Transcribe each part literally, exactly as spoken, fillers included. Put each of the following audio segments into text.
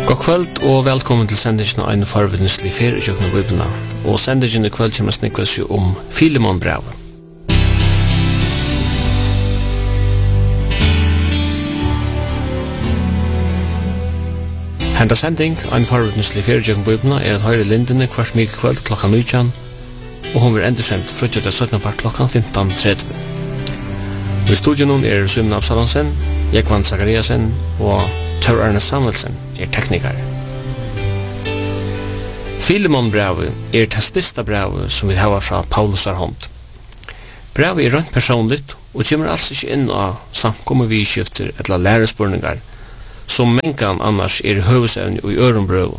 God kvöld og velkommen til sendingen av en farvedenslig ferie i kjøkken av Bibelna. Og sendingen i kveld kommer snikves jo om Filemon-brevet. Henda sending av en farvedenslig ferie i kjøkken av Bibelna er at høyre lindene kvart mye kveld klokka nitjan, og hun vil endersendt fruttet av syttende part klokka femton tretti. Og i studion nun er Simon Absalonsen, Jekvan Zachariasen og Tor Arne Samuelsen er teknikere. Filemon-brevet er det største brevet som vi har fra Paulus har hånd. Brevet er rent personligt og kommer altså ikke inn av samkommet vidskifter eller lærespurningar som mengan annars er høvesevne og i ørenbrøven.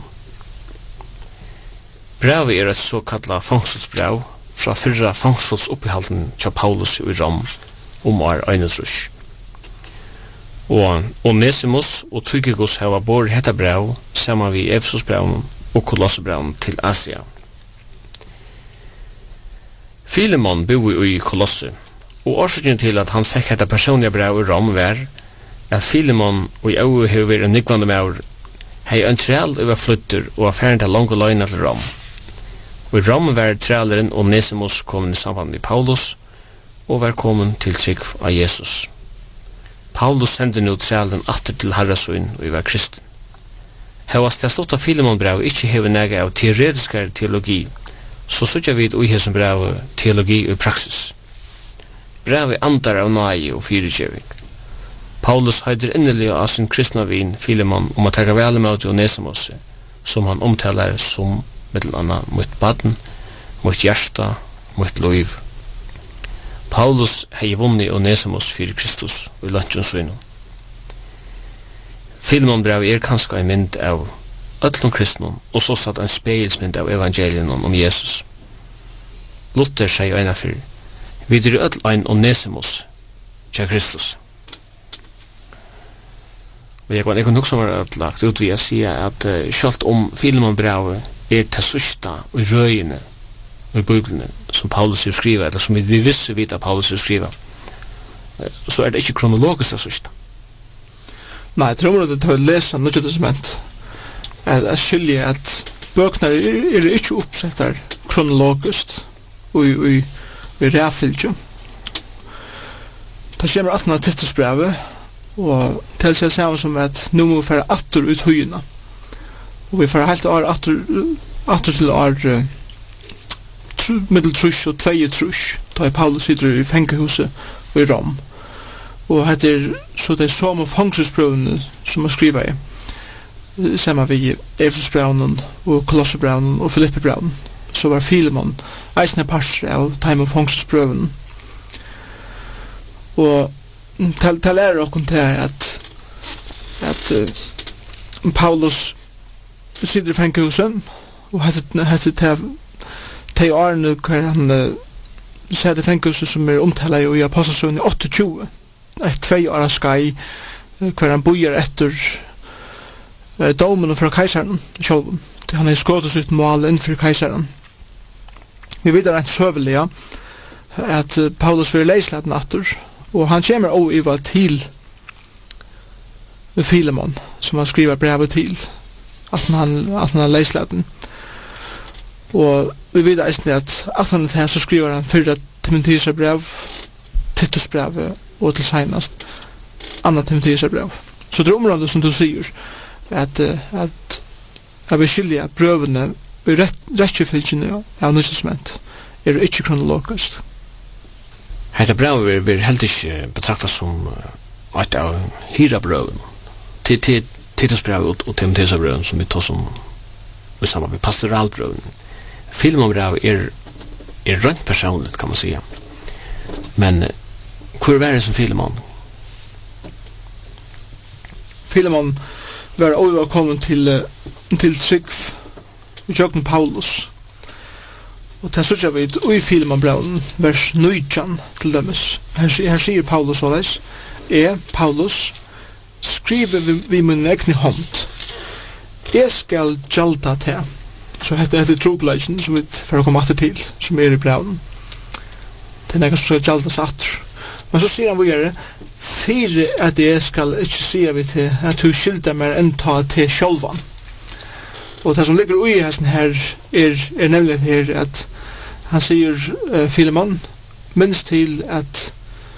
Brevet er et såkallat fangselsbrev fra fyrra fangselsoppbehalden til Paulus i Rom om år einetrusk. Og Onesimus og Tychicus hava bor hetta brev saman vi Efesusbrevn og Kolossebrevn til Asia. Filemon bor i Kolosse, og årsaken til at han fikk hetta personliga brev i Rom var at Filemon og i au hever en nykvande maur hei en trell over flytter og affæren til langt løgna til Rom. Og i Rom var trelleren Onesimus kommet i samband med Paulus og var kommet til trygg av Jesus. Paulus sendte nu trellen atter til Herresøyn og i var kristen. Hevast det stått av Filemon-brev ikkje hever nega av teoretiskare teologi, så sutja vi i hesson brev teologi og praksis. Brevet andar av nai og fyrirkjøving. Paulus høyder innelig av sin kristna vin Filemon om å taka vel med til Onesimus, som han omtalar som mellom anna mot baden, mot hjärsta, mot loiv. Paulus hei vunni Onesimus fyrir Kristus og i lunchonsvinu. Filemon-brevet er kanskje en mynd av öllum kristnum og så satt en speilsmynd av evangelien om Jesus. Luther sier eina fyrir, vi er öll ein Onesimus til Kristus. Og jeg kan ikke nok som er lagt ut ved å si at uh, selv om Filemon-brevet er til sørsta og i røyene i Bibelen som Paulus har skrivet, eller som vi visste vidt at Paulus har skrivet, så er det ikke kronologisk det sørste. Nei, jeg tror det til å lese Nye Testament at jeg skiljer at bøkene er, er ikke oppsett der kronologisk og i, i, i reafylkje. Det kommer atten av Titusbrevet og til seg sammen som at nå må vi fære atter ut høyene og vi fære helt år atter, atter til år middeltrus og tvei trus da Paulus sitter i fengehuset i Rom og hette er så det er som av fangselsbrevene som er skrivet i sammen vi Efesusbrevnen og Kolossebrevnen og Filippebrevnen så var Filemon eisne parster av time av fangselsbrevene og til, til lærer okkur til at at uh, Paulus sitter i fengehuset og hette, hette til de årene hver han uh, sier fengelset som er omtala i Apostelsøvnen i åttiotjue, et tvei åra skai, uh, hver han bojer etter uh, domen fra keiseren sjálfum, til han er skått sitt mål innfor keiseren. Vi vet rent søvelig, ja, at uh, Paulus vil leislaten atter, og han kommer også iva til Filemon, som han skriver brevet til, at han, at han er leislaten. Og vi vet eisne at at han er så skriver han fyrra Timotheus brev, Titus brev og til seinast anna Timotheus brev. Så det er området som du sier at, at jeg vil skilja brøvene i rettjefylgjene av Nye Testament er ikke kronologisk. Hetta brev blir helt ikke betraktet som et av hyra brøven til Titus brev og Timotheus brev som vi tar som vi sammen med pastoralbrøven. Filemon-brev er, er rent personligt, kan man säga. Men hvor var det som Filemon? Filemon var overkommen til, til trygg i Jøkken Paulus. Og til så vi i Filemon-breven, vers nitjan til dømes. Her, her sier Paulus såleis, er Paulus skriver vi, vi min egne hånd. Jeg skal gjalda til. Så hette det trobladjen som vi får komme atter til, som er i breven. Det er nekka som skal gjaldas atter. Men så sier han videre, fyrir at jeg skal ikke si vi til at du skilder meg enn ta til sjølvan. Og det som ligger ui hesten her er, er nemlig her at han sier uh, Filemon minst til at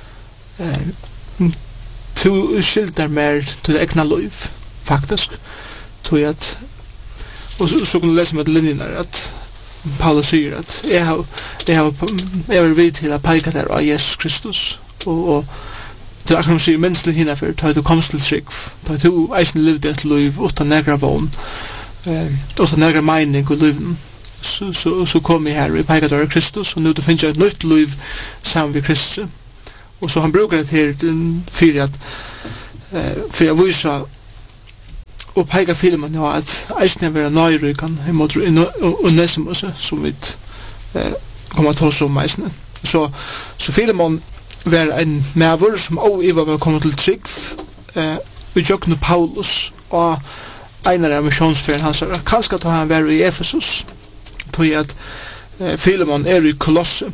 uh, to skilder mer til det egna liv faktisk tog at og så, så kunne du lese med linjen der at Paulus sier at jeg har jeg har jeg har vidt til at peika der av Jesus Kristus og, og det er akkurat sier minst til henne for ta du komst til trygg ta du eisen levde et liv utan negra vogn uh, utan negra mening og liven så, så, så kom jeg her og peika der av Kristus og nu du finner jeg et nytt liv sammen med Kristus og så han brukar det her for at uh, for å vise og peika filmen ja, at eisen er vera nøyrykan imot Onesimus som vi uh, kommer til oss om eisen så, så filmen var en mæver som også i var kommet til trygg uh, vi tjokkene Paulus og einar av missionsferien hans er kanskje at han var i Efesus tog at uh, filmen er i Kolosse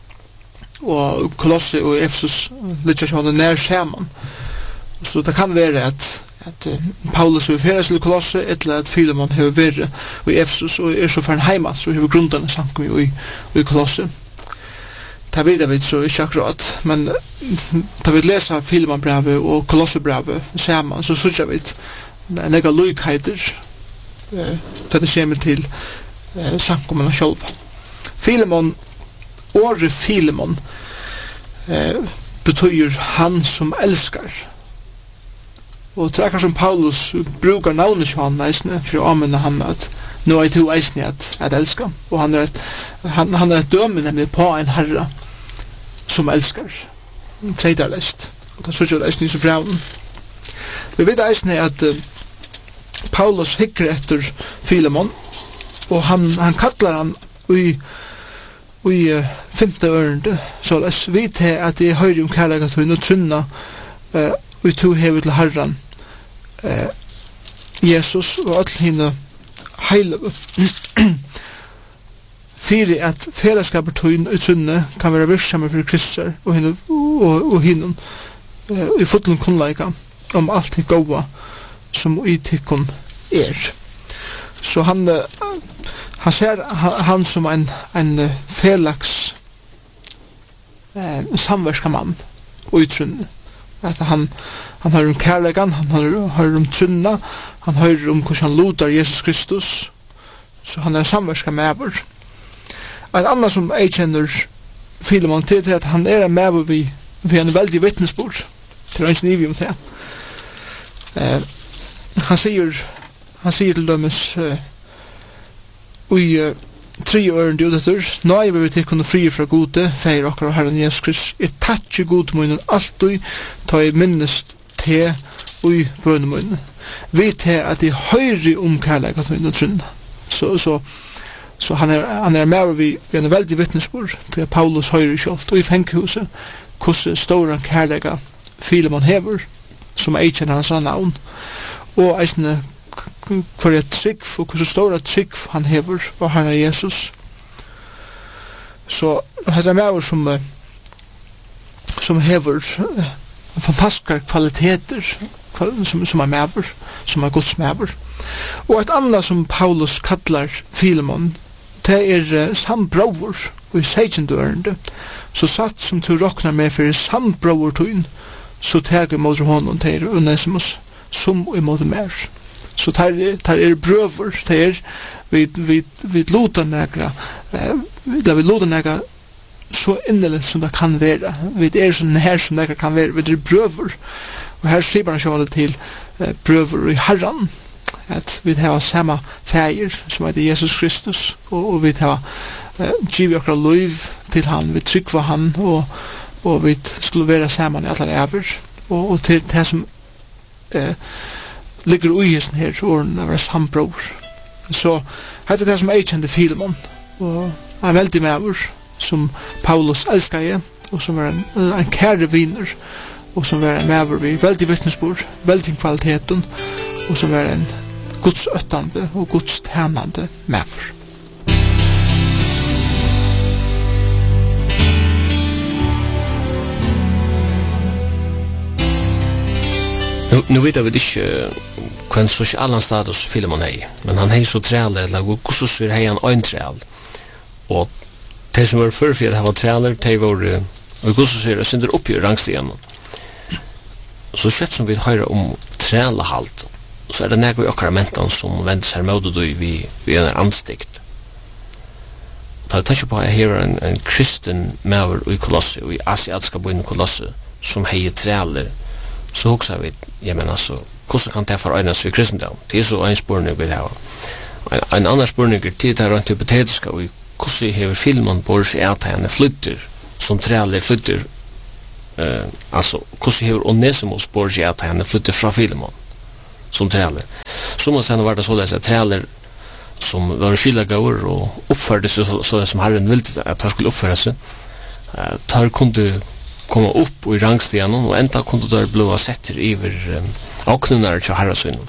og Kolosse og Efesus litt sånn nær sammen så det kan være at at uh, Paulus har vært til Kolosse eller at Filemon har vært i Efesus og er så for en heima så har grundene sankum i, i Kolosse det vet vi så ikke akkurat men da vi leser Filemon-brevet og Kolosse-brevet sammen så synes jeg vi nega lykheiter uh, da det kommer til uh, sankumene selv Filemon året Filemon uh, betyr han som elskar og det er akkurat som Paulus brukar navnet til han eisne for å anvende han at nå er to eisne at, at elska og han er et, han, han er et døme nemlig på en herre som elskar treidarlest og det er sånn eisne i så braven vi vet eisne at uh, Paulus hikker etter Filemon og han, han kallar han i i uh, femte ørende så les vi til at jeg høyre om kærlega til å trunna uh, vi to hever til herran uh, Jesus og all hina heile fyrir at fellesskapet tøyn utrunne kan være virksomme for Kristus og hina og, og hina uh, i fotlen kunnleika om alt det gode som i tikkun er så han uh, han ser han, han som en, en uh, felags uh, samverska mann og utrunne at han han har om kærlegan, han har, har om trunna, han har om hvordan han lotar Jesus Kristus, så han er samverska mever. Et annet som jeg kjenner Filemon til, til at han er en mever vi, vi en veldig vittnesbord, til å ønske nivi om det. Uh, han sier, han sier til dømes uh, ui uh, tre øren djudetur, nå er vi til kunne fri fra gode, feir okkar og Herren Jesus Kristus, jeg tatsje god munnen alltid, ta i minnest te ui bønemunnen. Vi til at jeg høyre om kærlega til å trunne. Så, så, så han er, han er med vi, vi er en veldig vittnesbord til at Paulus høyre kjolt, og i fengehuset, hvordan stora kærlega Filemon hever, som er kjenner hans navn, og eisne hver er trygg og hvordan stora trygg han hever og han er Jesus så han er med som som hever fantastiske kvaliteter som, som er med som er Guds med og et annet som Paulus kallar Filemon det er uh, sambrauer og i seikjendørende så satt som du råknar med for sambrauer tøyn så teger mot honom til Onesimus som i måte mer så tar tar er brøver tar vi vi vi låta några vi vi låta några så innerligt som det kan være vi er så nær som det kan være vi er brøver og her skriver han sjålet til brøver i Herren at vi har samme feir som er Jesus Kristus og, og vi har givet okra liv til han vi trykker han og, og vi skulle være sammen i alle æver og, og til det som eh, ligger ui hesten her åren av sambror så hette det som jeg kjente Filemon og er veldig med som Paulus elskar jeg og som er en, en kære viner og som er en med vi veldig vittnesbord veldig kvaliteten og som er en Guds øttande og Guds tænande med Nu, nu vet jeg vel ikke kvann socialan status Filemon hei. Men han hei så træler, eller gussus hei han ein træl. Og de som var før for å ha træler, de var, og gussus hei synder oppi i rangstigen. Så slett som vi høyrer om trælehalt, så er det nego i okkara mentan som vender seg mot vi, vi, vi er anstikt. Da vi tar på at her er en, en kristen maver i Kolosse, og i asiatiska boin i Kolosse, som hei træler, så hoksa vi, jeg mener altså, hvordan kan det foregnes vi kristendom? Det er så en spørning vi har. En, en annan spørning er til det er rent hypotetiska, og hvordan hever Filemon bor seg at han flytter, som træler flytter, uh, altså, hvordan hever Onesimus bor seg at han flytter fra Filemon, som træler. Så måste han ha vært så at træler som var skylagaur og oppførde seg så, så som Herren ville at han skulle oppføre seg, uh, tar kunde komma upp i rangstigen och ända kunde där blåa sätter över aknunar till Herrasyn.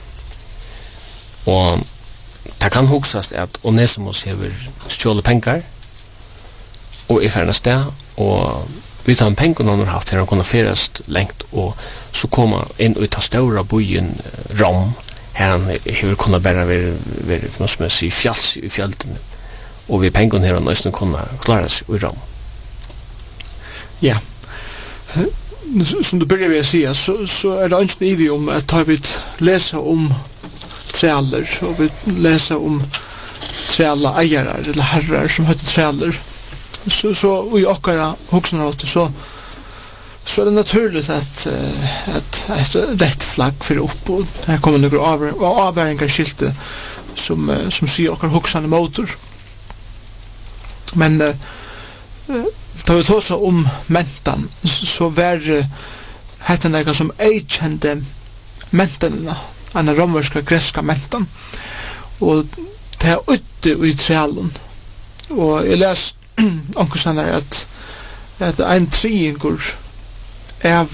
Och det kan huxas att Onesimus hever stjåle pengar och i färnas det och utan pengar någon har haft här han kunde ferast längt och så komma in och ta stora bojen Rom här han hever kunna bära vid, vid något som är i fjälls i fjälten och vid pengar här han nästan kunna klara sig i Rom. Ja. Som du börjar med att säga så, så är det inte ivi om att har vi läsa om trälar och vi läsa om träla ägare eller herrar som heter trälar så, så i åkara huxarna så så är det naturligt att att ett rätt flagg för upp och här kommer några av avväringar skilte som som ser åkara huxarna motor men uh, da vi tås om mentan, så var hette nega som ei kjente mentanina, en romerska greska mentan, og det er ute i trælen. Og jeg les onkelsen her at, at en triingur av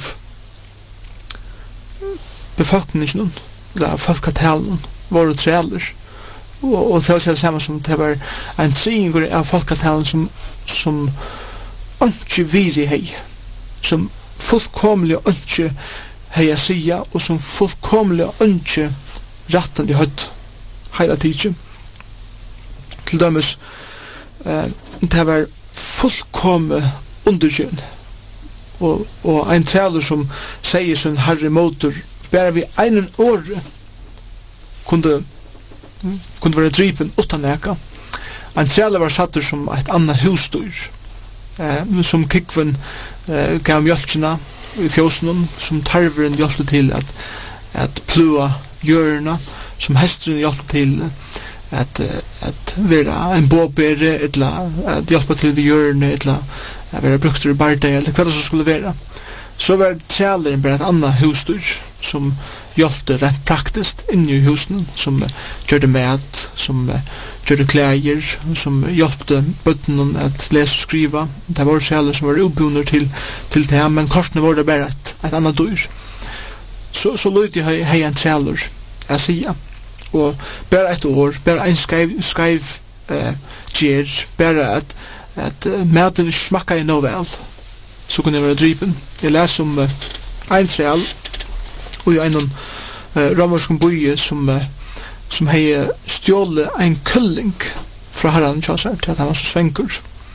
befolkningen, eller folketalen, var træler. Og, og det var det samme som det var en triingur av folketalen som, som ikke viri hei, som fullkomlig ikke hei a sia, og som fullkomlig ikke rattandi høtt heila tidsi. Til dømes, uh, det var fullkomlig underkjøn, og, og ein træler som sier som herre motor, bare vi einen åre kunde, kunde være dripen utan eka. Ein træler var satter som et anna husdyr, Eh, som kikven eh, gav mjölkina i fjósnum, som tarveren hjelpte til at, at plua hjørna, som hestren hjelpte til at, at være en båbere, eller at hjelpe til ved hjørne, eller at være brukt i bardeig, eller hva det så skulle være. Så var træleren bare et annet husdyr, som hjelpte rent praktiskt inni i husen, som gjorde mat, som gjorde klæger, som hjelpte bøttenen at lese og skriva. Det var sjæler som var ubunner til, til det, men korsene var det bare et, et annet dyr. Så, så løyde jeg hei en træler, jeg sier. Og bare et år, bare en skreiv, skreiv eh, gjer, bare at, at uh, maten smakka i noe vel, så kunne jeg være dripen. Jeg leser om uh, en træl, og i en uh, romersk bøye som uh, som hei stjålet en kulling fra herran Kjasar til at han var så svenkur.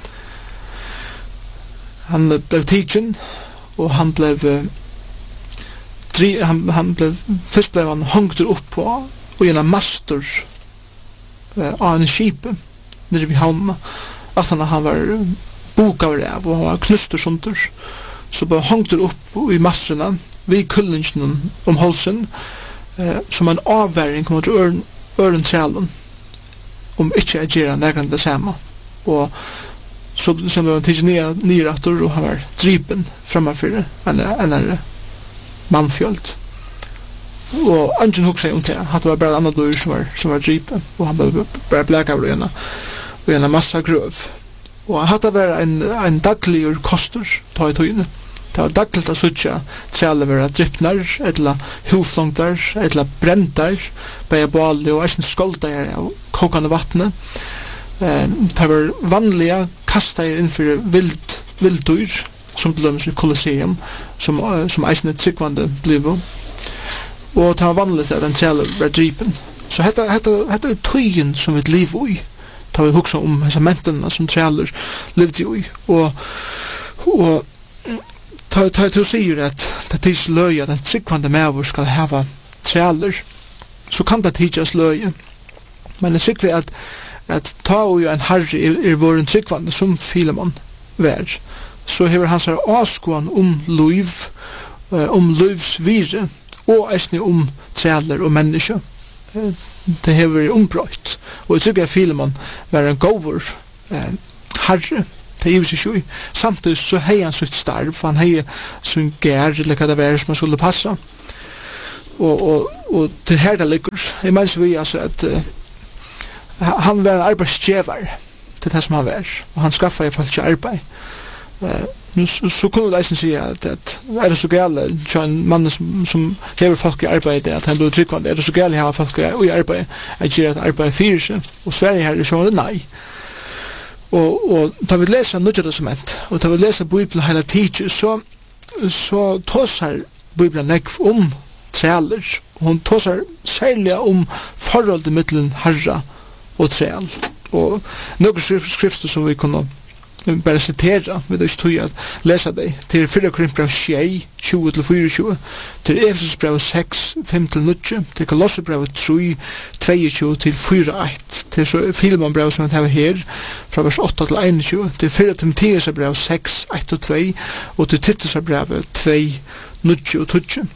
Han ble tidsen, og han ble uh, dri, han, han ble først ble han hongter opp på og gjennom master uh, av en skipe nere vid havna, at han, han var uh, bokaver av og han var knuster sunter, så ble hongter opp i masterna vid kullingen om halsen, eh, som en avværing kommer til øren, øren trælen om ikke jeg gjør nærkant det samme. Og så som det var tidlig nye ratter og han var dripen fremmefyrir enn er mannfjöld. Og Angen hugsa om det, at det var bare en annen dyr som var, som var dripen, og han bare, bare blekar og gjerne, og gjerne massa grøv. Og han hadde vært en, en daglig koster, ta i tøyene. Det var dagligt att sucha träller vara drippnar, eller huflångtar, eller bräntar, bäja boalli och äsken skoltar av kokande vattnet. Eh, det var vanliga kastar inför vild, vilddyr, som till dömes i Colosseum, som, som äsken ett tryggvande blev. og det var vanligt at en træler var dripen. Så hetta hetta hetta er tøyen som et liv i. Ta vi hugsa om hesa mentena som træler levde i. Og og ta ta to sier at det er løy at en tryggvande mæver skal hava træler, så kan det tidjas løy. Men det sikker vi at at ta og jo en herre er, er våren tryggvande som Filemon vær, så hever hans her avskoan om liv, uh, om livs vire, og eisne om træler og mennesker. Uh, det hever ombrøyt. Og jeg tykker at Filemon var en gover uh, herre, det er jo seg jo. Samtidig så hei han sitt starv, for han hei sin gær, eller hva det var som han skulle passa. Og, og, og til her det ligger, jeg mener vi altså at uh, han var en arbeidsgjever til det som han var, og han skaffa i fall ikke arbeid. Uh, nu, så, så kunne det eisen si at, at er det så gale, så en mann som, som hever folk i arbeid, at han blir tryggvande, er det så gale hever folk i arbeid, at gjør et arbeid fyrir seg, og Sverige her er sånn nei. Og, og da vi leser Nødja Testament, og da vi leser Bibelen hele tiden, så, så tåsar Bibelen nekv om træler, og hun tåsar særlig om forholdet mellom herra og træl. Og noen skrifter som vi kunne bare citera, vi da ikke tog at lesa deg, til fyrre Korinthbrev seks, tjue til tjue, til Efesosbrev seks, fem til ni, til Kolossebrev tre, tjueto til fire, ett, til så Filemonbrev som vi har her, fra vers åtta til einogtjue, til fyrre Timotheusbrev seks, ett og to, og til Titusbrev to, ni og tjue.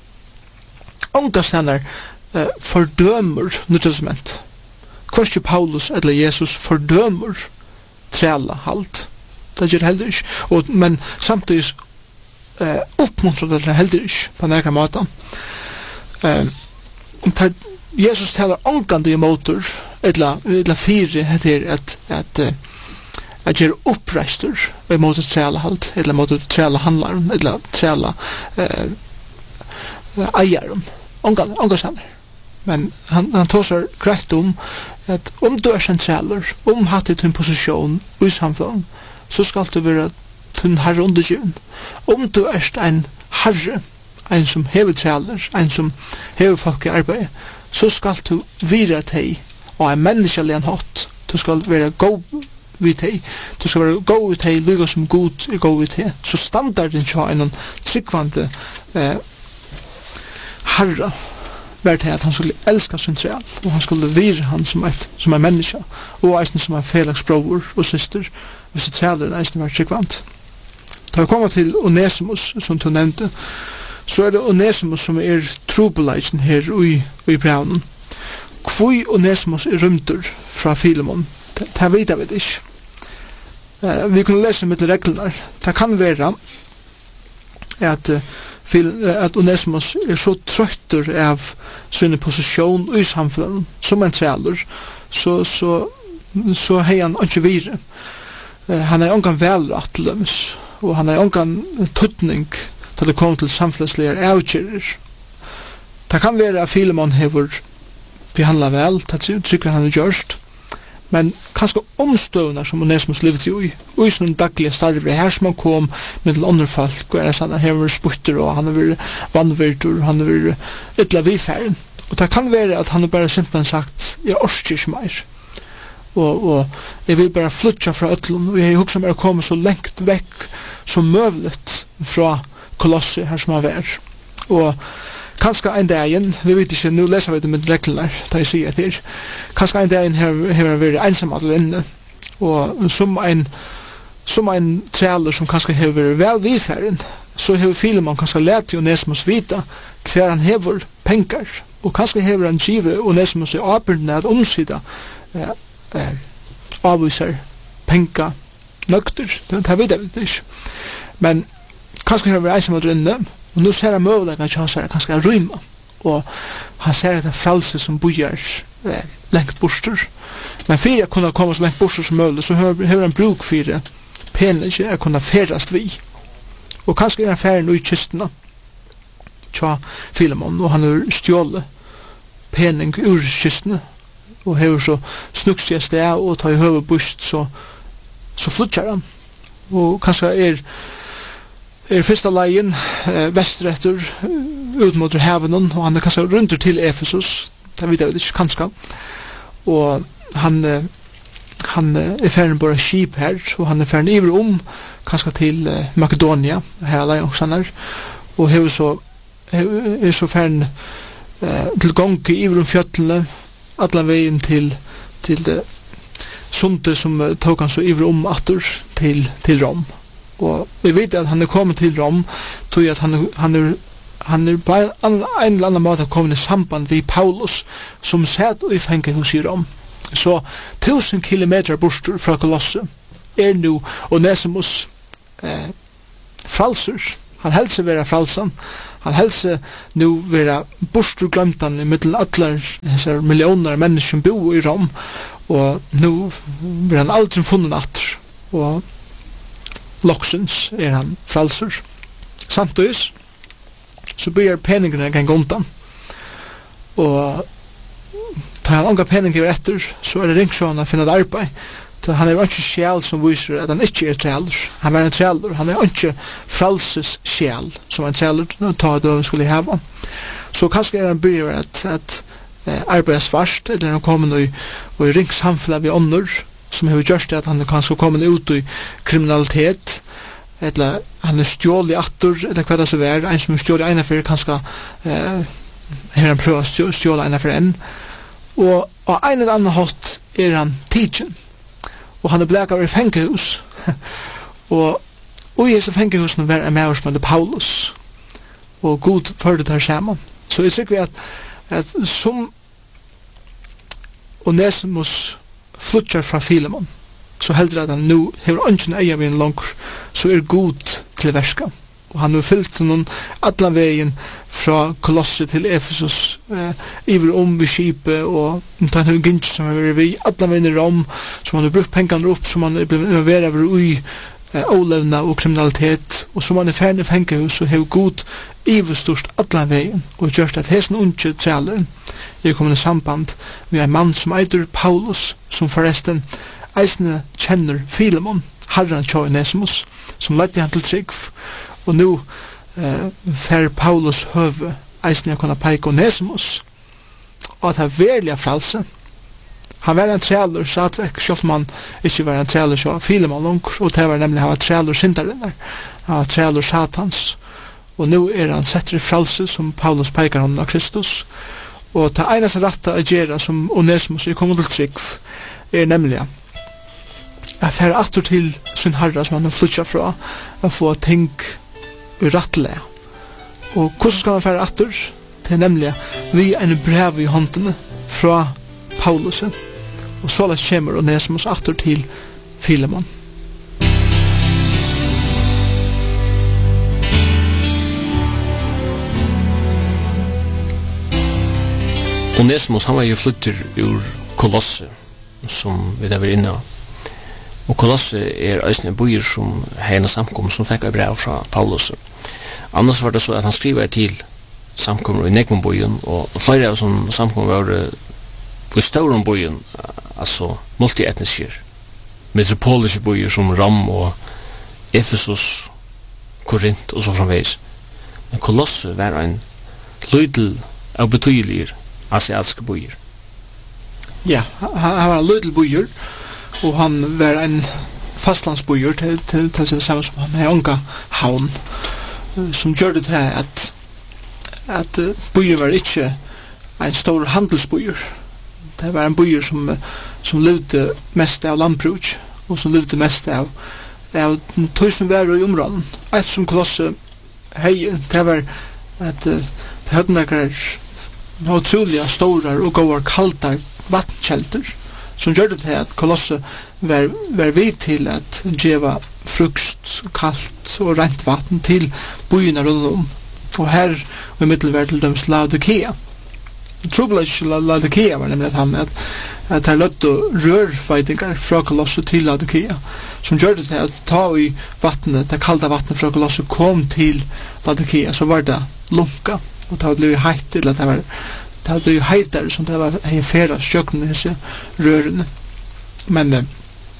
Onga stannar uh, fordømer Nyttestament. Hvorfor Paulus eller Jesus fordømer træla halt. Det gjør heller ikke. Og, men samtidig uh, oppmuntrer det heller ikke på nærkere måten. Uh, Jesus taler ångande i motor, eller, eller fire heter at, at, uh, at gjør oppreistur i motor træla halt, eller motor træla handlaren, eller træla uh, eieren. Ångande, ångande samar. Men han, han tåsar greit om at om du er sentraler, om hatt i din posisjon i samfunnet, så skal du være din herre undergiven. Om du er en herre, en som hever traler, en som hever folk i arbeid, så skal du vire deg og en menneskelig en hatt. Du skal være god vid deg. Du skal være god vid deg, lykke som god er god vid deg. Så standarden til en tryggvande eh, herre var til at han skulle elska sin træl, og han skulle vire han som et som en menneske, og eisen som en felagsbror og syster, hvis det træler eisen var tryggvant. Da vi kommer til Onesimus, som du nevnte, så er det Onesimus som er trobeleisen her i, i brevnen. Hvor Onesimus er rymter fra Filemon, det, det vet jeg ikke. Uh, vi kunne lese med reglene. Det kan være at uh, at Onesimus er så trøttur av sin posisjon i samfunnet som en træler, så, så, så hei han ikke vire. Uh, han er ongan velratt til dømes, og han er ongan tuttning til det kommer til samfunnslige avkjører. Det kan være at Filemon hever behandla vel, det trykker han er gjørst, men kanskje omstøvner som Onesimus levde i, og i sånne daglige starver, her som han kom med til andre folk, og er sånn, her var sputter, og han har vært vannvirtur, han har vært ytla vidfæren. Og det kan være at han har bare simpelthen sagt, jeg orsker ikke mer, og, og jeg vil bare flytja fra øtlen, og jeg har også bare kommet så lengt vekk som møvlet fra Kolossi, her som han var. Og kanskje en dagen, vi vet ikke, nå leser vi det med reglene, da jeg sier til, kanskje en dagen har han vært ensam alle inne, og som en, som en træler som kanskje har vært vel vidfæren, så har Filemon kanskje lært til Onesimus vite hver han hever penger, og kanskje hever han givet Onesimus i arbeidene at omsida eh, eh, avviser penger nøkter, det vet jeg ikke. Men kanskje har han vært ensam alle inne, og nå ser han møvleg at han ser kanskje rymma, og han ser et frelse som bojar eh, lengt borster. Men for jeg kunne komme så lengt borster som møvleg, så har han bruk for pening jeg kunne ferast vi. Og kanskje er han ferdig i kystene, tja Filemon, og han har stjålet pening ur kystene, og har så snukst jeg sted, og tar i høve bust, så, så flytjar han. Og kanskje er er fyrsta leien eh, vestretter ut mot haven, og han er kanskje rundt til Efesus, det vet jeg ikke, kanskje. Og han, eh, han er ferdig bare skip her, og han er ferdig iver om, kanskje til eh, Makedonia, her er leien også her, og er så, er så ferdig eh, til gang iver om fjøtlene, alle veien til, til det sundet som uh, tok han så iver om atter til, til Rom. Og vi vet at han er kommet til Rom, tror jeg at han er, han er, han er på en, en eller annen måte kommet i samband med Paulus, som satt i fengehus i Rom. Så tusen kilometer borster fra Kolosse er nu Onesimus eh, fralser. Han helst være fralsan. Han helst nu være borster glemtan i middel atler disse millioner mennesker som bor i Rom, og nu blir han aldri funnet atter, og loksens er han fralser. Samtidig så blir peningene gang undan, og tar han anga peninger etter, så er det ringsjån å finne et arbeid. Han er ikke sjæl som viser at han ikke er træler. Han er en træler. Han er ikke fralses sjæl som en træler ta det han skulle hava. Så kanskje er han byrjar at, at eh, arbeida svart, eller han kommer i, i ringsamfunnet ved ånder, som har gjort det at han kanskje kommer ut i kriminalitet, eller han er stjål i atter, eller hva det så er, en som er stjål i ena for kanskje eh, har han prøvd å stjål ena for en. Og av en eller annen hatt er han tidsen. Og han er blevet i fengehus. og og i hese fengehusene var en med oss med Paulus. Og god førde der sammen. Så jeg tykker vi at, at som Onesimus flytter fra Filemon, så heldur at han nu hever ønsken eia vi en langt, så er god til verska. Og han har fyllt noen atlan veien fra Kolosse til Efesus, eh, iver om vi skipet, og han har gynnt som har vært vi, atlan veien i Rom, som han har brukt pengene opp, som han har blitt involveret over ui eh, olevna og kriminalitet, og som han er ferdig i fengehus, og har god iver størst atlan veien, og gjørst at hesen unge træleren er kommet i samband med en mann som eitur Paulus, som forresten eisne kjenner Filemon, herran Tjoi Onesimus, som lette han til trygg. Og nu eh, fer Paulus høve eisne jeg kunne peike Onesimus, og at han verlig fralse. Han var en træler satvekk, selv om han ikke var en træler så Filemon langt, og det var nemlig han var træler sindarinnar, han var træler satans. Og nu er han setter i fralse som Paulus peikar hånden av Kristus. Og det eneste rette å gjøre som Onesimus er kommet til trygg, er nemlig at fære atter til sin herre som han har flyttet fra, å få ting rettelig. Og hvordan skal han fære atter? Det er nemlig vi er en brev i håndene fra Paulus, og så la kommer Onesimus atter til Filemon. Onesimus, han var jo flytter ur Kolosse, som vi der var inne. Og Kolosse er eisne bøyer som heina samkom, som fikk et brev fra Paulus. Annars var det så at han skriver til samkommer i Nekvonbøyen, og flere av som samkommer var på større bøyen, altså multietniske, metropoliske bøyer som Rom og Efesus, Korint og så framveis. Men Kolosse var en lydel av betydelige asiatiske bøyer. Ja, han var en lydel bøyer, og han var en fastlandsbøyer til, til, til det samme som han er unga havn, som gjør det til at at uh, bøyer var ikke en stor handelsbøyer. Det var en bøyer som, som levde mest av landbruk, og som levde mest av av tusen værer i områden. Et som Kolosse hei, det var at uh, det hadde nekker utrolig store og gode kalde vatnkjelter, som gjør det til at Kolosse var, var vidt til at gjeva frukst, kaldt og rent vatten til byene rundt om. Og her i middelverd til døms Laodikea. Trobladj Laodikea var nemlig at han at, at her løtte rørfeitingar fra Kolosse til Laodikea, som gjør det til at ta i vattnet, det kalde vattnet fra Kolosse kom til Laodikea, så var det lunka, og det hadde blivit heit, eller det var det hadde blivit heitere, som det var hei færa skjøkken i disse rørene. Men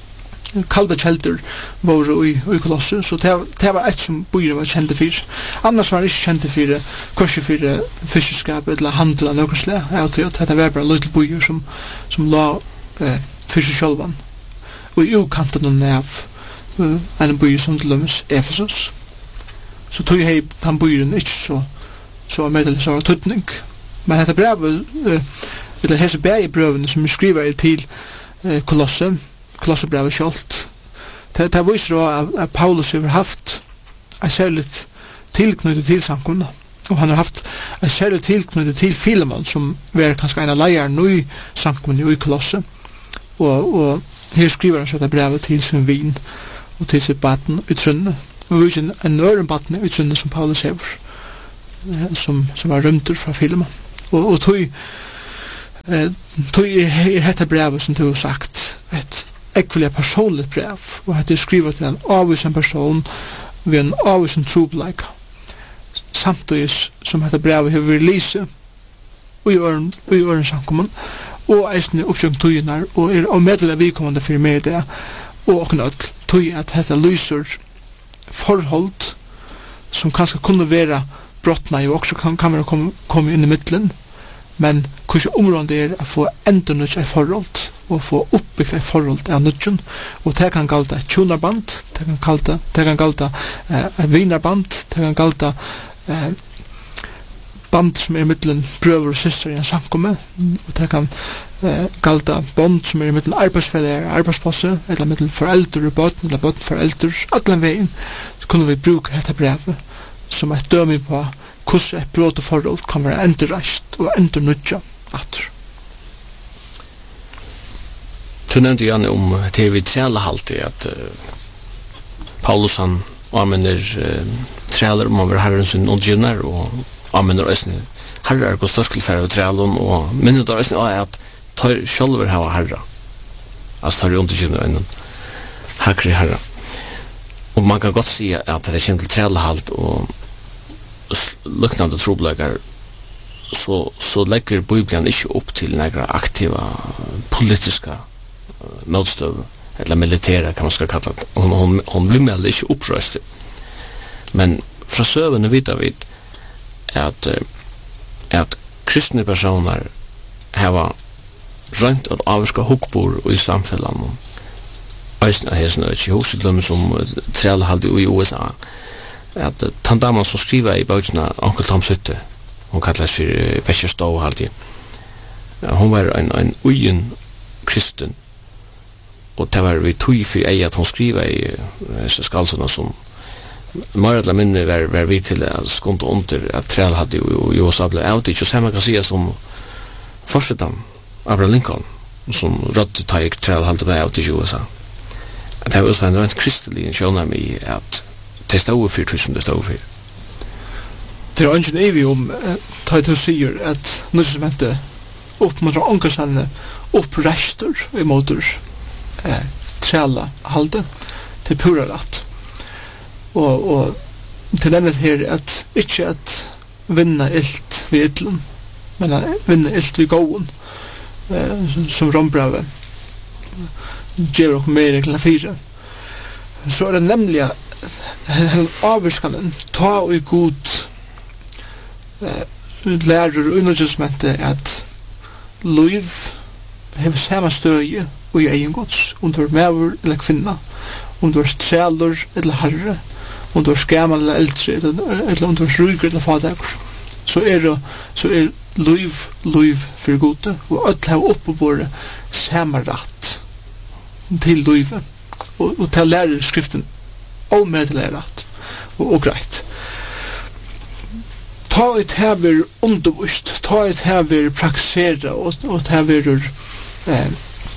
kalda kjelder var i, i Kolosser, så det, det var et som byen var kjente for. Annars var han ikke kjente for kurser for fiskeskap eller handel av noen slag. Jeg tror at det var bare lille byer som, som la eh, fiskeskjølven. Og i ukanten av uh, en by som til dømes Ephesus. Så tog jeg den byen ikke så, så medelig så tøtning. Men dette brevet, uh, eller hese begge brevene som vi skriver til uh, Kolosse, Kolossebrevet kjølt, det, det viser også at Paulus har haft en særlig tilknyttet til samkomna. Og han har haft en særlig tilknyttet til Filemon, som var kanskje en av leierne i samkomna i Kolosse. Og, og her skriver han så det brevet til sin vin og til sitt baten i trønne. Og vi har en øren baten i trønne som Paulus hever, som, som er rømter fra Filemon. Og, og tog, eh, tog er dette brevet som du har sagt et ekvelig personligt brev, og at det skriver til en avvisen person ved en avvisen trobeleik, samtidig som dette brevet har vært lyse og i øren samkommen, og eisne oppsjøkt tøyene, og er og medelig vidkommende for meg det, og åkne alt tøy at dette lyser forhold som kanskje kunne være brottene, og også kan, kan være komme, komme inn i midtelen, men hvordan området er å få enda nødt et forhold, og få oppbyggt et forhold av nødgen, og det kan kalte et tjonarband, det kan kalte, det kan kalte eh, et vinarband, det kan kalte eh, band som er i middelen brøver og søster i en samkomme, og det kan eh, kalte band som er i middelen arbeidsfeller, arbeidsplasser, eller middelen foreldre og bøten, eller bøten foreldre, alle veien, så kunne vi bruke dette brevet som et døme på hvordan et brot og forhold kan være endreist og endernudja atter. Du nevnte gjerne om det vi træler alltid at uh, Paulus han anvender uh, træler om over herren sin ondgivner og anvender østene herrer og størskelfærre og trælen og minnet av østene er at tar sjølver hava herra, altså tar ondgivner øynen hakri herra. Og man kan godt si at det er kjent til trælehalt og luknande trobelegar, så, så legger Bibelen ikke opp til några aktiva politiska uh, motstøv, eller militæra kan man skal kalla det. Hon, hon, hon vimmelder ikke opprøst. Men fra søvende vet vi at, uh, at kristne personer har rønt at avvarska hukkbor i samfellan Øysten av hesen og ikke hosedlømme som trælhalde i U S A, at den damen som skriver i bøkene Onkel Tom Sutte, hun kalles for Becher Stowe halde, hun var en, en ugen kristen, og det var vi tog for ei at hun skriver i disse skalsene som mer eller mindre var, var vi til at skont under at trælhalde i U S A ble avditt, og samme kan sige som forsetan Abraham Lincoln, som rådde ta i trælhalde ble avditt i U S A. At det var også en rent kristelig sjånarm i at det stod for tusen det stod for. Det er ønsken evig om ta til å sier at noe som heter oppmuntrer ånkersene opprester i måter eh, træla halde til pura rett. Og, og til denne her at ikke at vinna ilt ved idlen, men at vinna ilt ved gåen, eh, som rombravet gjør og mer i klart fire. Så er det nemlig en avvirskanen ta og i god eh, lærer og undergjørsmentet at liv har samme støye og i egen gods, om du er maver eller kvinna, om du er træler eller herre, om du er skamal eller eldre, eller om du er ryger eller fadegur, så er så er liv, liv for gode, og alt har oppe på våre samme rett til livet, og, og til lærer skriften og med til rett og, og greit. Ta et hever undervist, ta et hever praksera og, og et hever eh,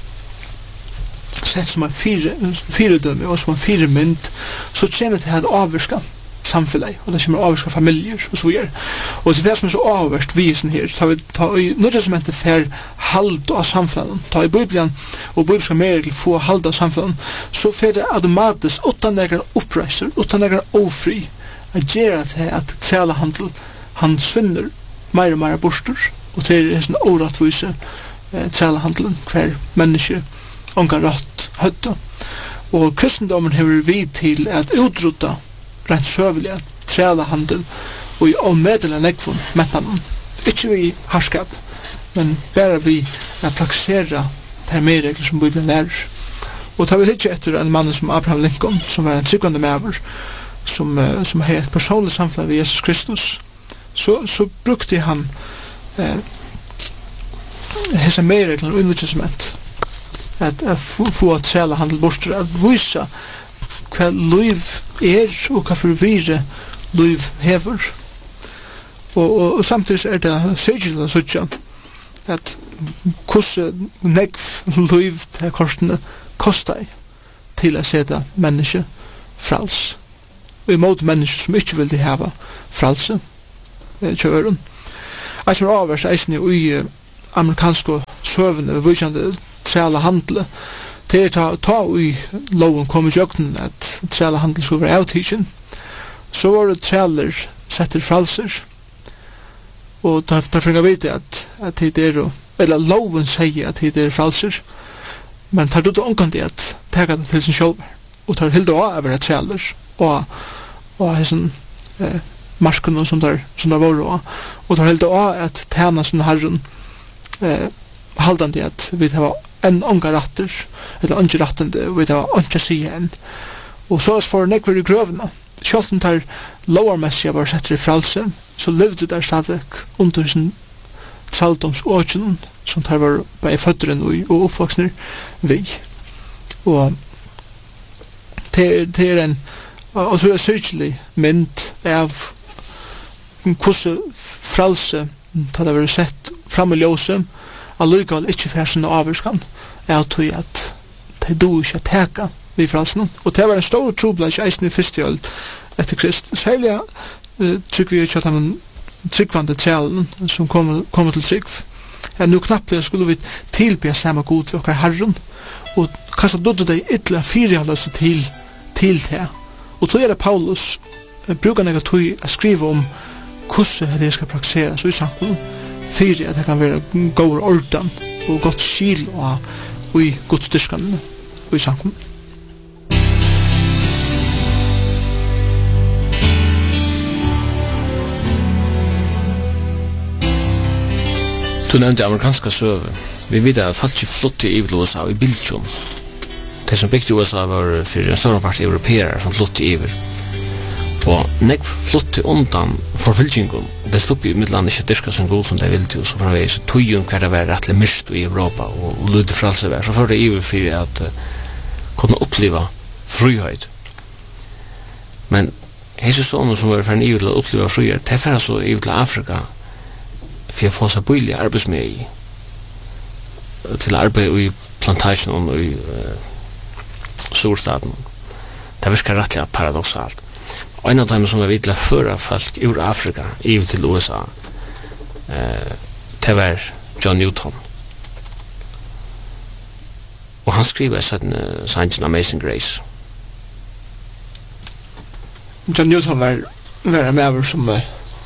sett som en fire, fire dømme og som en fire mynd, så kommer det til at avvirska samfellet, og det kommer avvirska familjer og så videre. Og det er det som er så avvirst vi er her, ta, ta i nødvendig som heter fer hald av samfunnet, ta i Bibelen og bibelska mer til få hald av samfunnet, så fer det automatisk utan negra oppreiser, utan negra ofri, at gjøre til at trælehandel han svinner mer og mer borster, og til er sånn åretvise eh, trælehandelen hver menneske omgang rett høtta. Og kristendommen hever vi til at utrota rent søvelig at træla handel og i omedelig nekvun metanen. Ikke vi harskap, men bare vi at praktisera de merregler som Bibelen lærer. Og tar vi ikke etter en mann som Abraham Lincoln, som var en tryggvande mever, som, uh, som har et personlig samfunn med Jesus Kristus, så, så brukte han eh, hese merregler og innvitsesement at, at få at træla handel bort, at vise hva liv er og hva forvirre liv hever. Og, og, og samtidig er det særskilt å søtja at hvordan negv liv til korsene kostar til å sette menneske frals. Og imot menneske som ikke vil de hava fralse kjøren. Jeg som er avverst eisne i amerikanske søvende ved vissende træla handle til å ta, ta i loven kom i jøkken at træla handle skulle være avtidsen, så var det træler setter fralser. Og tar fringa vite at at det er, eller loven sier at det er fralser, men tar du det omkant i at tega det til sin sjølver, og tar hilda av over et træler, og og hessen eh, marsken som der, som der var og, og tar hilda av at tjena sin herren eh, haldande at vi tar en onga ratter, eller onga rattende, og vi tar onga sige enn. Og så for nekver i grøvene, sjølten tar lovarmessige var setter i fralse, så levde der stadigvæk under sin traldomsåkjen som tar var bei fødderen og, og oppvoksner vi. Og det er en og så er det sørgelig mynd av hvordan fralse tar det vært sett fram i ljøse allukal ikke færsen og avvarskan er tog at det do ikke teka vi fralsen. Og det var en stor trobladj eisen i første øl etter Krist. Særlig uh, trykker vi ikke at han tryggvande trælen som kommer, kommer til trygg. Ja, nu knappt skulle vi tilbe samme god til okkar herren og kanskje dodde deg ytla fyrhjalda seg til til det. Og tog er det Paulus uh, brukar nega tog å skrive om hvordan det skal praktiseres i samfunnet fyrir at det kan være god ordan og godt skil og, og i godt styrskande og i samfunnet. Du nevnte amerikanska søve. Vi vet at folk ikke flott i U S A i Bildtjon. De som bygde U S A var for en større part europeere som flott i iver. Og nek flott i undan forfylkingen. Det stod i midtlandet ikke dyrka som god som de ville til, så framvegis tøyen hver det var rettelig mist i Europa og lydde fralse vær. Så for det iver for at uh, kunne oppleva frihet. Men hese sånne som var for en iver til å oppleva frihet, det er så iver til Afrika for å få seg bøylig arbeids med i til arbeid i plantasjonen og i uh, storstaden. Det virker rettelig paradoxalt. Og en av dem som var vidt til å føre folk ur Afrika i til U S A uh, det var John Newton. Og han skriver sånn uh, Science and Amazing Grace. John Newton var, var med som uh,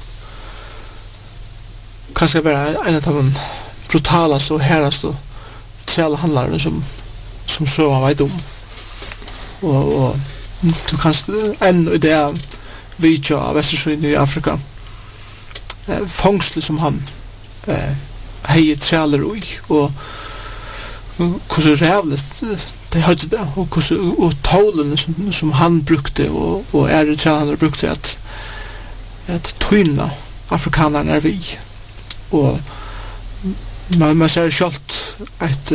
kanskje bare en av de brutalast og herast og træla handlarene som, som så han veit om. Og, og du kanskje enn i det vidtja av Vestersøyne i Afrika eh, fangsle som han eh, hei træler ui og hvordan rævligt de hadde det og, hvordan, og tålene som, som han brukte og, og ære trælerne brukte at at tøyna afrikanerne er vi og man, man ser sjalt et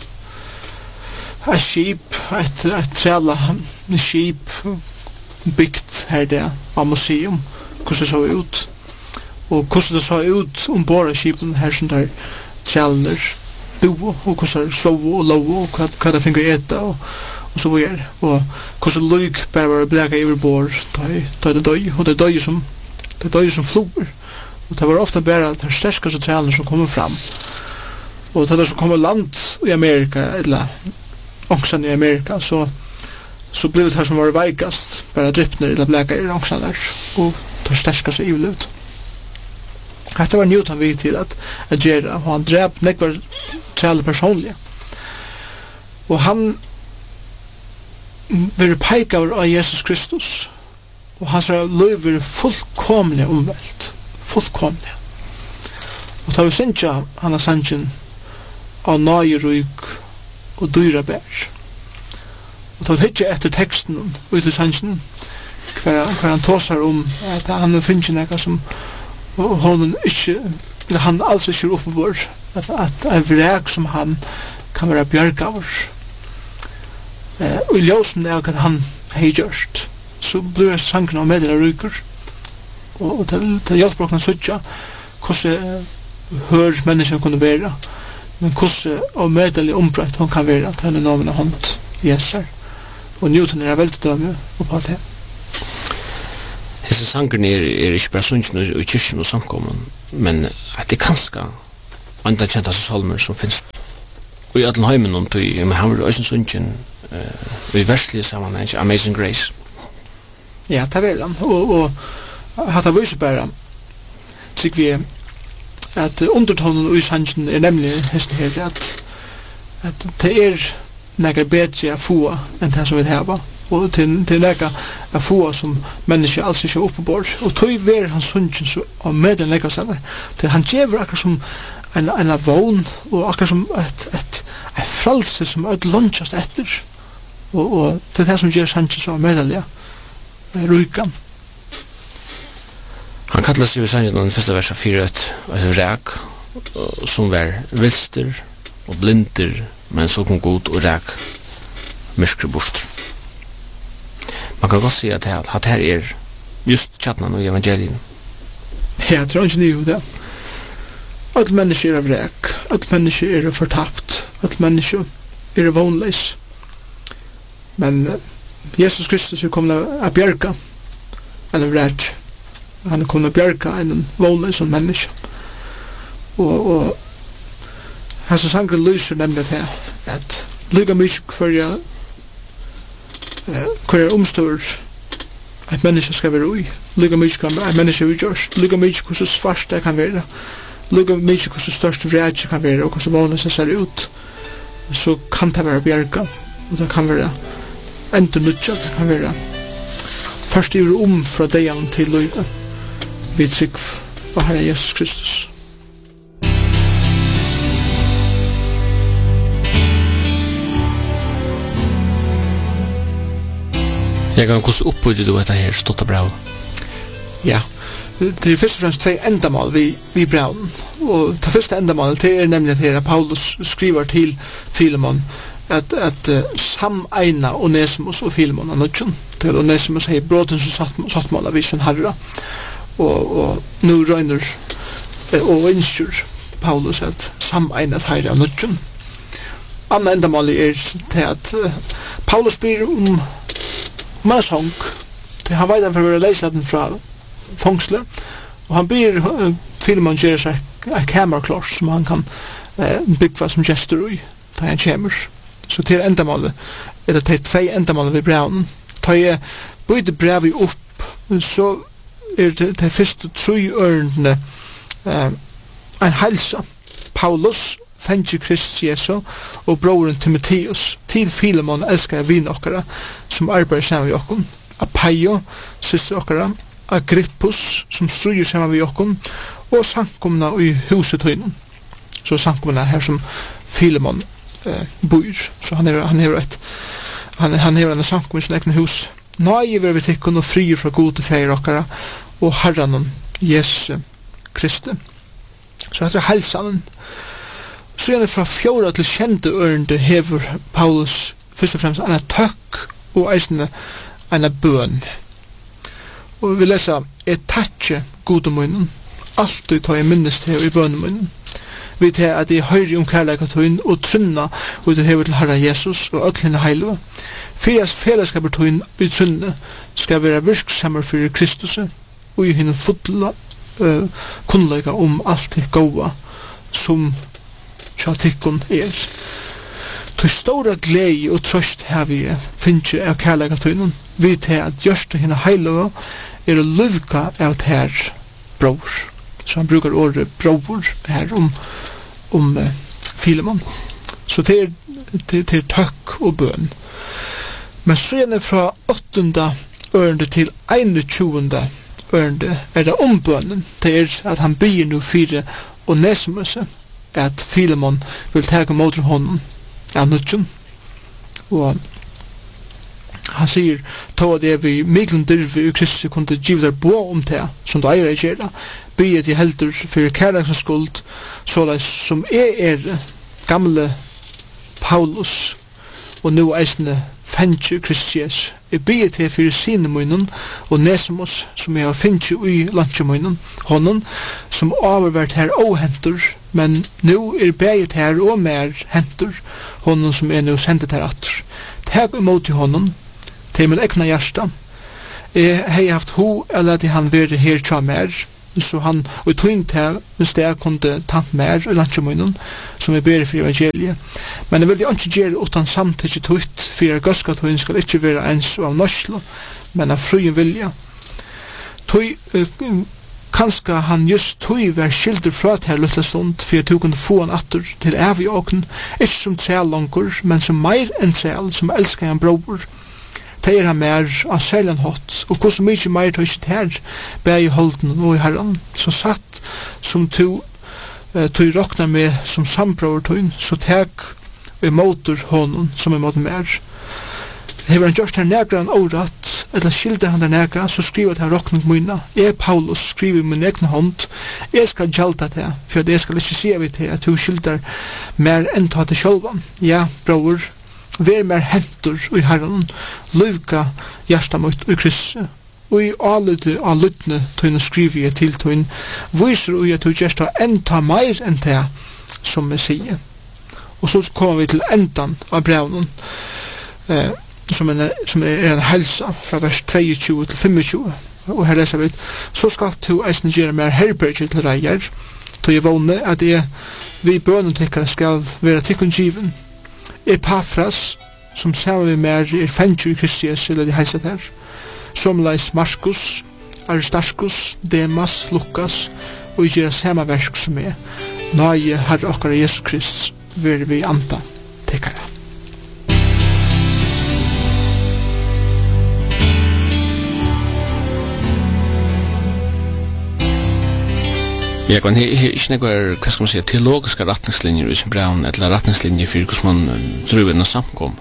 et skip et, et træla skip byggt her det av museum hvordan det så ut og hvordan det så ut ombord av skipen her som der trælaner bo og hvordan det sov og lov og hva, hva det finner å ete og, og så videre og hvordan lyk bare var blega i bord da er det døy og det er døy som det er døy som floer og det var ofta bare de sterskaste trælaner som kommer fram og det er som kommer land i Amerika eller ångsan i Amerika så så blev det här som var veikast bara drypner eller bläka i ångsan där och det sterskaste i livet. Detta var Newton vid till att agera och han dräp nekvar träla personliga och han være peikaver av Jesus Kristus, og hans liv være fullkomlig omvelt, fullkomlig. Og ta vi synsja han er sannsyn av nøyeryk og dyra bær. Og ta vi hitje etter teksten ut i sannsyn, hver, hver han tåsar om at han finner nekka som honom ikke, eller han altså ikke er oppebord, at, at en vrek som han kan være bjørgaver. Eh, og i ljósen er at han hei gjørst, så blir sangen av medel av ryker, og, og til, til hjelpbrokkene suttja, hvordan hør menneskene kunne være, men hvordan av medel i ombrett hun kan være, til henne nomen av hånd, Jeser. Og Newton er veldig dømme oppå det. Hese sangerne er, er ikke bare sunnsjen og kyrkjen og samkommen, men at det er kanskje andre kjente salmer som finnes. Og i alle heimen om tog, men han var også sunnsjen uh, i verslige sammenheng, Amazing Grace. Ja, det er han, og, og hatt av viser bare, tykker vi at undertonen i sannsjen er nemlig hesten her, at, at det er nekka bedre å få enn det som vi har, og til, til nekka å få som mennesker alls ikke er oppe bort, og tog ver han sunnsjen så, og med den nekka sammen, til han gjever akkur som en, en vogn, og akkur som et, et, et fralse som er lunsjast etter, og, og det er det som gjør sannsjen så medalja, rykan. Han kallar seg i sannsjen den første verset fire et, et ræk, som var vilster og blinder, men så kom god og ræk myskre bostr. Man kan godt si at det, at det her er just tjattnan og evangelien. Ja, jeg tror ikke nye det. Alle mennesker er av ræk, alle mennesker er fortapt, alle mennesker er vonleis. Men Jesus Kristus er kommet av bjerga enn av ræk. Han er kommet av bjerga enn en vonleis som menneske. Og, og hans sanger lyser nemlig det at lyga mykje hver jeg hver jeg omstår at menneske skal være ui, lyga mykje kan at menneske er gjørst, lyga mykje hvordan svart det kan være, lyga mykje hvordan størst vrede kan være, og hvordan vanlig det ser ut, så kan det være bjerga, og det kan være enda nødja, det kan være først i om fra deg til lyga, vi trygg av Herre Jesus Kristus. Jeg kan hvordan oppbygde du dette her stått av brav? Ja, det er først og fremst tvei endamål vi, vi braven. Og det første endamålet det er nemlig at her Paulus skriver til Filemon at, at uh, sameina Onesimus og Filemon av nødgen. Til Onesimus har bråten som sattmål av visen herra. Og, og nå røyner uh, og innskjur Paulus at sameina herra av nødgen. Anna endamålet er til at uh, Paulus blir om man er sång, han vet han for å være leisaten fra fangsle, og han ber uh, Filemon gjøre seg et kamerklors som han kan uh, bygge som gestur i, da han kommer. Så til endamålet, er det til tvei endamålet ved brevnen. Da jeg bøyde brevet opp, så er det til første tru ørendene uh, en helsa. Paulus, fengi Krist Jesu, og broren Timotheus, til Filemon elskar vin okkara, som arbeider sammen med okkon, Apaio, syster okkara, Agrippus, som struer sammen med okkon, og sankomna i huset høynen. Så sankomna her som Filemon eh, bor, så han er han er et han han er en sankom i sin egen hus. Nei, vi vil tikkun og fri fra gode feir okkara, og Herren Jesus Kristi. Så etter helsanen, så gjerne fra fjora til kjente ørende hever Paulus først og fremst en tøkk og eisende en bøn. Og vi leser et takkje gode munnen, alltid ta i minnes til i bønnen munnen. Vi tar at jeg høyre om kærleika tøyen og trunna ut til hever til Herre Jesus og øtlende heilige. Fyras fellesskaper tøyen i trunne skal være virksammer for Kristus og i henne fotla uh, kunnleika om alt det gode som tjatikkun er. Til stora glede og trøst her vi finner av kærleika tøyen vi tar at gjørste henne heilige er å løvka av her bror. Så han brukar ordet bror her om, om uh, Filemon. Så det er, det, det er tøkk og bøn. Men så er det fra åttende ørende til einogtjugende ørende er det ombønnen. Det er at han byr nu fire og Onesimus at Filemon vil ta mot honom av nødgen. Og han sier to det vi miklen dyrve i Kristi kunne give der bo om det som du eier gjerra. Byr til helter for kærleksens skuld så som er er gamle Paulus og nu eisne fengt Kristi Jesus. Jeg byr til for sine munnen og Onesimus som jeg har fengt i landsmunnen honom som overvært her og hentur men nu er beget her og mer hentur honom som er nu sendet her atter. Tag imot honom til min egna hjärsta. Jeg har haft ho eller til han være her tja mer så han og i tøyn til hvis det kunne tant mer i landsmunnen som er bedre for evangeliet. Men jeg vil ikke gjøre utan samtidig tøyt for jeg gøska tøyn skal ikke være ens av norslo men av fruen vilja. Tøy uh, kanskje han just tøy var skilder fra til her luttla stund for jeg tog kunne få han atter til evig åken ikke som treal langer men som meir enn treal som elskar han bror. Det er han mer av særlig hatt, og hvordan mye mer tar ikke her, bare i holden og i herren, så satt som to, uh, to råkner med som sambror tøyn, så tek i motor honom som i måte mer. Hever han gjørst her negra en året, eller skilder han der negra, så skriver det her råkning mine. Jeg, Paulus, skriver i min egen hånd, jeg skal gjelda det, for jeg skal ikke si av det at du skilder mer enn ta til sjølvan. Ja, bror, vær mer hentur i herren, løyka hjärsta mot i Kristi. Og i alle av lyttene tøyne skriver jeg til tøyne, viser ui at du gjersta enta meir enn det som jeg sier. Og så kommer vi til endan av brevnen, eh, som, er, som er en helsa fra vers tjueto til tjuefem. Og her leser vi, så skal du eisne gjøre mer herberget til reier, til jeg vågne at jeg vi bønnen tikkere skal være tikkundgiven, Epafras, som sammen med mer er fengt i Kristi Jesus, eller de heiset her, som leis Markus, Aristarchus, Demas, Lukas, og i gjør samme versk som er, nøye Herre okkar Jesus Krist, vil vi anta tekkere. Ja, kan he he ikke noe, hva skal man si, teologiske retningslinjer i som braun, eller retningslinjer for hvordan man tror en samkom?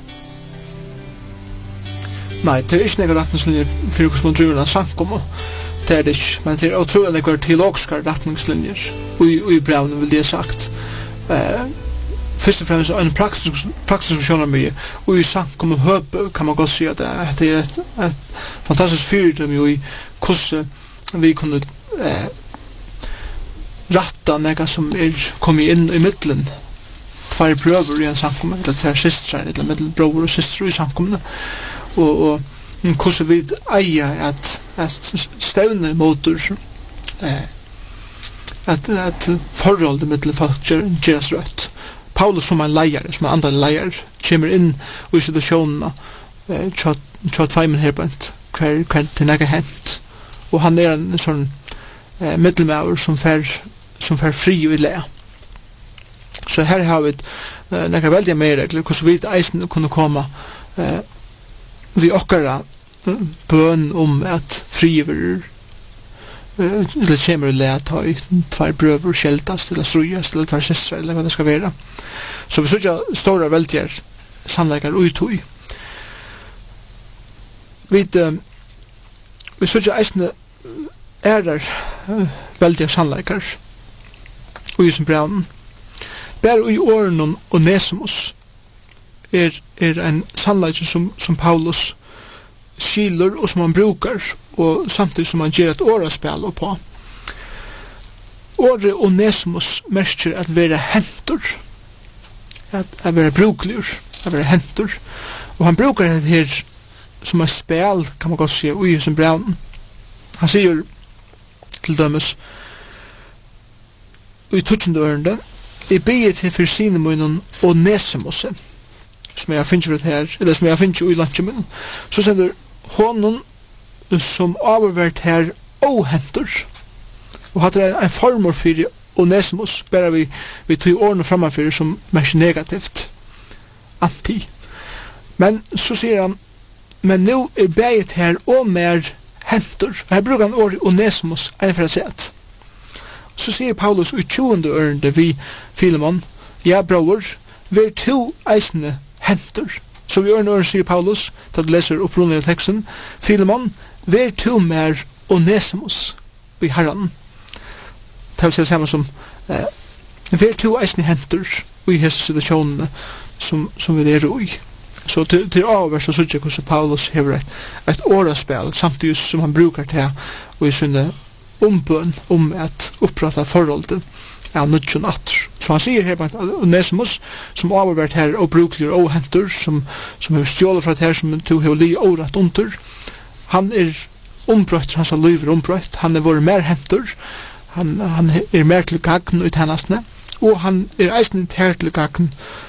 Nei, det er ikke noe retningslinjer for hvordan man tror en samkom, det er det ikke, men det er utrolig noe teologiske retningslinjer i braun, vil det sagt. Uh, Først og fremst en praktisk, praktisk skjønner mye, og i samkom og høpe kan man godt si at det er et, et fantastisk fyrdom i hvordan vi kunne uh, ratta nega som er kommet inn i middelen tvær brøver i en samkomne eller tvær systrar eller middel brøver og systrar i samkomne og, og hvordan vi eier at, at stevne motor eh, at, at forholdet middelen folk gjeras rødt. Paulus som en leier, som en andre leier kommer inn i situasjonene eh, tjått feimen herbent hver, hver til nega hent og han er en sånn eh, middelmauer som fer som fer fri og i le. Så her har vi uh, nekka veldig mer regler, hvordan vi eisen kunne komme uh, vi okkara uh, bøn om at friver uh, eller kommer i le ta i tvær brøver skjeltast eller strujast eller tvær systrar eller hva det skal være. Så vi sørger store veldier sannleikar utøy. Vi uh, vi sørger eisen ærer uh, veldier sannleikar og i som braunen. Bare i åren og Onesimus er, er en sannleik som, som Paulus skiler og som han brukar og samtidig som han gjør et åraspel på. Året Onesimus merker at være hentur, at, at være brukligur, at være hentur. Og han brukar det her som et spel, kan man godt si, og i som braunen. Han sier til dømes i tutsjende ørende, jeg beger til for sine munnen Onesimus, som jeg finner ut her, eller som jeg finner ut i landet min, så sender honom som overvært her ohentur, og hatt det en formor for Onesimus, bare vi, vi tog årene framfyrir som mest negativt, anti. Men så sier han, men nu er beget her og mer hentur. Her bruker han ordet Onesimus, en for å si at. Så sier Paulus i tjuende ørende vi Filemon, ja, bror, ver to eisne hentur. Så vi ørende ørende sier Paulus, da du leser opprunnelige teksten, Filemon, ver to mer Onesimus i herran. Det vil si det samme som eh, ver to eisne hentur i hese situasjonene som, som vi er i. Så til, til avvers og sutja hvordan Paulus hever et, et åraspel samtidig som han brukar det og i sinne ombøn om et oppretta forholdet av nødgjøn atter. Så han sier her at Onesimus som avvært her og brukler og hentur som, som har stjålet fra det her som to har li året under han er ombrøtt, hans liv er ombrøtt, han er vår mer hentur, han, han er mer til gagn ut hennastene og han er eisen til gagn